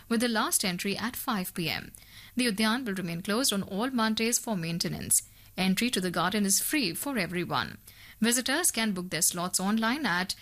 with the last entry at 5 p.m. The Udyan will remain closed on all Mondays for maintenance. Entry to the garden is free for everyone. Visitors can book their slots online at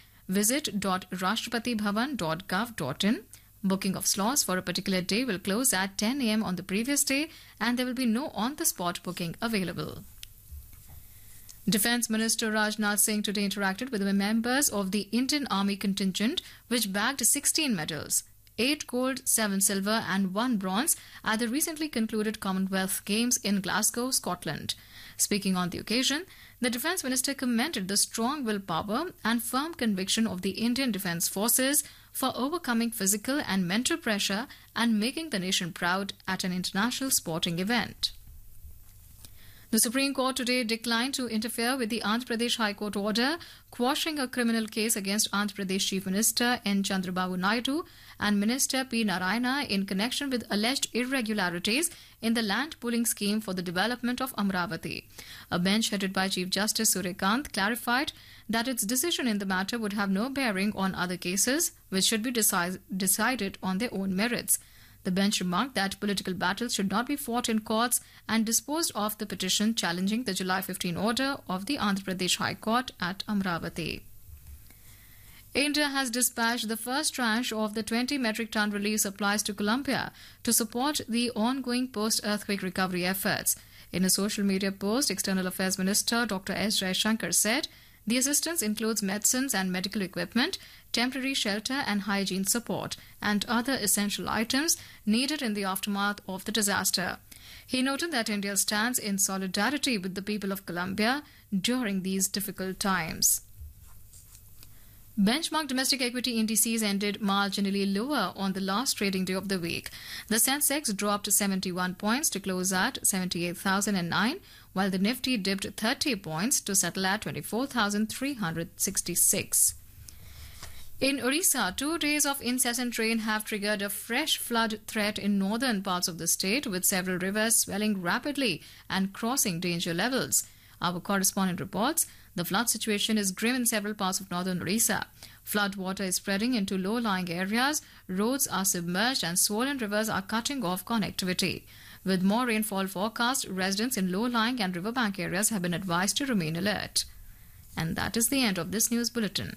visit.rashtrapatibhavan.gov.in. Booking of slots for a particular day will close at 10 a.m. on the previous day, and there will be no on-the-spot booking available. Defence Minister Rajnath Singh today interacted with the members of the Indian Army contingent, which bagged 16 medals, 8 gold, 7 silver and 1 bronze at the recently concluded Commonwealth Games in Glasgow, Scotland. Speaking on the occasion, the Defence Minister commended the strong willpower and firm conviction of the Indian Defence Forces for overcoming physical and mental pressure and making the nation proud at an international sporting event. The Supreme Court today declined to interfere with the Andhra Pradesh High Court order quashing a criminal case against Andhra Pradesh Chief Minister N. Chandrababu Naidu and Minister P. Narayana in connection with alleged irregularities in the land pooling scheme for the development of Amravati. A bench headed by Chief Justice Suryakant clarified that its decision in the matter would have no bearing on other cases, which should be decided on their own merits. The bench remarked that political battles should not be fought in courts and disposed of the petition challenging the July 15 order of the Andhra Pradesh High Court at Amravati. India has dispatched the first tranche of the 20 metric ton relief supplies to Colombia to support the ongoing post-earthquake recovery efforts. In a social media post, External Affairs Minister Dr. S. Jaishankar said the assistance includes medicines and medical equipment, temporary shelter and hygiene support, and other essential items needed in the aftermath of the disaster. He noted that India stands in solidarity with the people of Colombia during these difficult times. Benchmark domestic equity indices ended marginally lower on the last trading day of the week. The Sensex dropped 71 points to close at 78,009, while the Nifty dipped 30 points to settle at 24,366. In Orissa, 2 days of incessant rain have triggered a fresh flood threat in northern parts of the state, with several rivers swelling rapidly and crossing danger levels. Our correspondent reports the flood situation is grim in several parts of northern Orissa. Flood water is spreading into low-lying areas, roads are submerged and swollen rivers are cutting off connectivity. With more rainfall forecast, residents in low-lying and riverbank areas have been advised to remain alert. And that is the end of this news bulletin.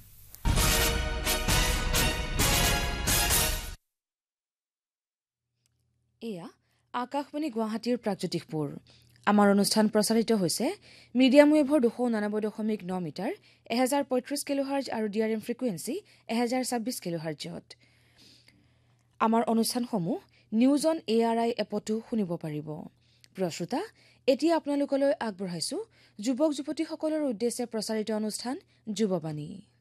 এয়া আকাশবাণী গুৱাহাটীৰ প্ৰাগজ্যোতিষপুৰ আমাৰ অনুষ্ঠান প্ৰচাৰিত হৈছে medium ৱেভৰ 299.9 metre 1035 কিলোহাৰ্জ আৰু DRM frequency 1026 কিলোহাৰ্জত আমাৰ অনুষ্ঠানসমূহ news on ARI এপতো শুনিব পাৰিব। প্ৰিয় শ্ৰোতা, এতিয়া আপোনালোকলৈ আগবঢ়াইছো যুৱক যুৱতীসকলৰ উদ্দেশ্যে প্ৰচাৰিত অনুষ্ঠান যুৱবাণী।